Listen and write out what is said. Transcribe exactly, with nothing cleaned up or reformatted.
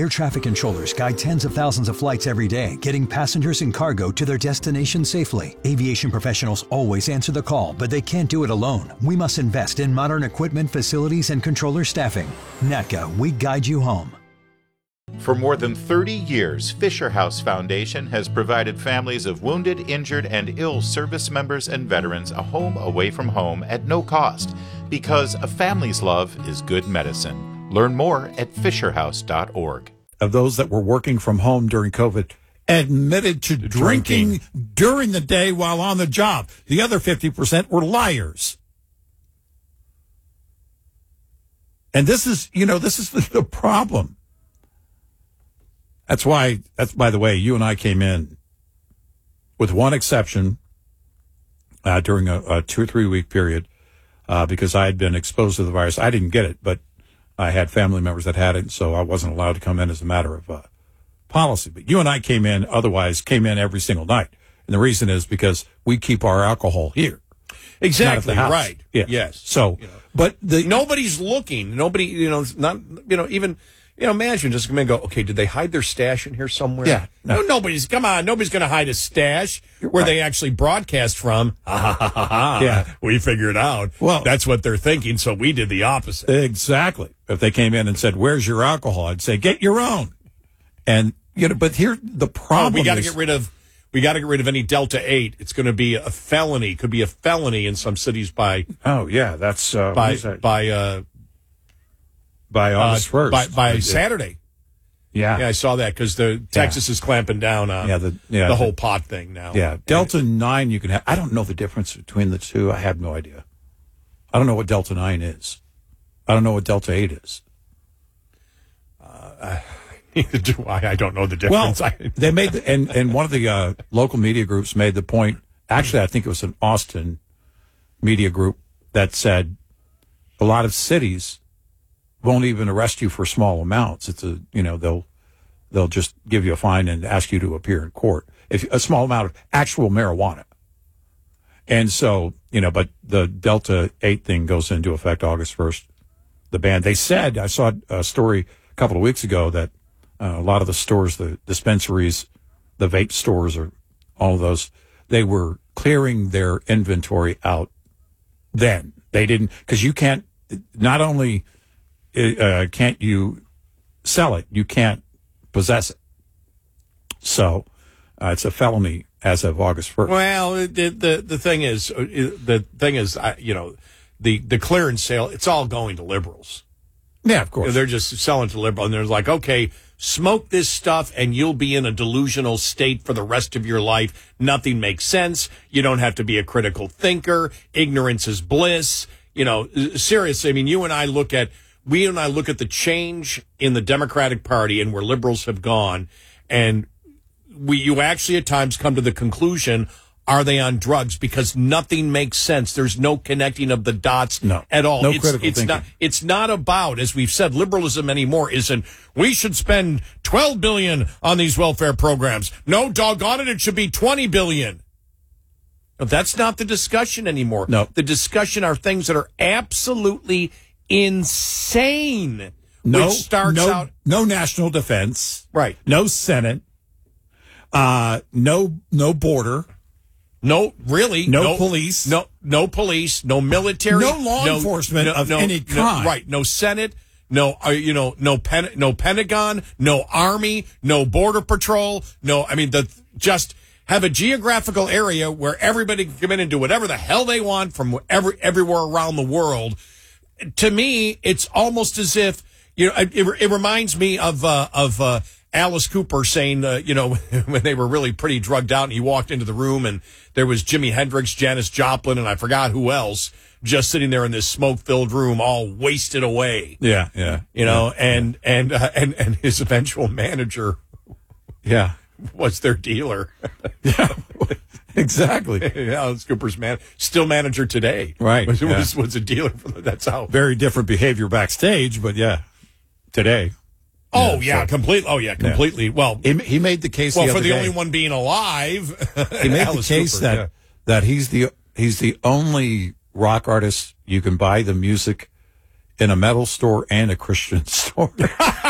Air traffic controllers guide tens of thousands of flights every day, getting passengers and cargo to their destination safely. Aviation professionals always answer the call, but they can't do it alone. We must invest in modern equipment, facilities, and controller staffing. N A T C A, we guide you home. For more than thirty years, Fisher House Foundation has provided families of wounded, injured, and ill service members and veterans a home away from home at no cost, because a family's love is good medicine. Learn more at fisher house dot org. Of those that were working from home during COVID admitted to drinking, drinking during the day while on the job. The other fifty percent were liars. And this is, you know, this is the, the problem. That's why, that's, by the way, you and I came in with one exception uh, during a, a two or three week period uh, because I had been exposed to the virus. I didn't get it, but I had family members that had it, so I wasn't allowed to come in as a matter of uh, policy. But you and I came in, otherwise came in every single night. And the reason is because we keep our alcohol here. Exactly, right. Yeah. Yes. So, you know, but the, nobody's looking. Nobody, you know, not, you know, even, you know, imagine just come in and go, okay, did they hide their stash in here somewhere? Yeah. No, no nobody's, come on, nobody's going to hide a stash You're where right. they actually broadcast from. Ha, ha, ha, ha, ha. Yeah. We figured out. Well, that's what they're thinking, so we did the opposite. Exactly. If they came in and said, where's your alcohol? I'd say, get your own. And, you know, but here, the problem oh, we got to is, get rid of, we got to get rid of any Delta eight. It's going to be a felony, could be a felony in some cities by, oh, yeah, that's, uh, by, that? by, uh, by August uh, first. by, by Saturday. Yeah. Yeah, I saw that because the Texas yeah. is clamping down on yeah, the, yeah, the the whole pot thing now. Yeah. Delta nine, you can have, I don't know the difference between the two. I have no idea. I don't know what Delta nine is. I don't know what Delta eight is. Uh, neither do I. I don't know the difference. Well, they made, the, and, and one of the uh, local media groups made the point, actually, I think it was an Austin media group that said a lot of cities won't even arrest you for small amounts. It's a, you know, they'll, they'll just give you a fine and ask you to appear in court. If a small amount of actual marijuana. And so, you know, but the Delta eight thing goes into effect August first. The ban, they said, I saw a story a couple of weeks ago that uh, a lot of the stores, the dispensaries, the vape stores, or all of those, they were clearing their inventory out then. They didn't, because you can't, not only uh, can't you sell it, you can't possess it. So uh, it's a felony as of August first. Well, the the, the thing is, the thing is, I, you know, the, the clearance sale, it's all going to liberals. Yeah, of course. They're just selling to liberals, and they're like, okay, smoke this stuff, and you'll be in a delusional state for the rest of your life. Nothing makes sense. You don't have to be a critical thinker. Ignorance is bliss. You know, seriously, I mean, you and I look at, we and I look at the change in the Democratic Party and where liberals have gone, and we, you actually at times come to the conclusion, are they on drugs? Because nothing makes sense. There's no connecting of the dots no, at all. No it's, critical it's thinking. not. It's not about, as we've said, liberalism anymore isn't. We should spend twelve billion dollars on these welfare programs. No, doggone it, it should be twenty billion dollars. No, that's not the discussion anymore. No, the discussion are things that are absolutely insane. No, which starts no, out no national defense. Right. No Senate. Uh, no, no border. No, really. No, no police. No, no police. No military. No law no, enforcement no, of no, any no, kind. right. No Senate. No, uh, you know, no pen, no Pentagon. No Army. No Border Patrol. No, I mean, the just have a geographical area where everybody can come in and do whatever the hell they want from every everywhere around the world. To me, it's almost as if, you know, it, it reminds me of uh, of. Uh, Alice Cooper saying, uh, you know, when they were really pretty drugged out and he walked into the room and there was Jimi Hendrix, Janis Joplin, and I forgot who else, just sitting there in this smoke-filled room, all wasted away. Yeah, yeah. You know, yeah, and, yeah. and, uh, and, and his eventual manager yeah, was their dealer. Yeah, exactly. Alice Cooper's man, still manager today. Right. Was, yeah. was, was a dealer. For the, that's how. Very different behavior backstage, but yeah, today. Oh, yeah, yeah, so. completely. Oh, yeah, completely. Yeah. Well, he, he made the case well the for other the day. only one being alive. He made Alice the case Cooper, that yeah. that he's the he's the only rock artist you can buy the music in a metal store and a Christian store.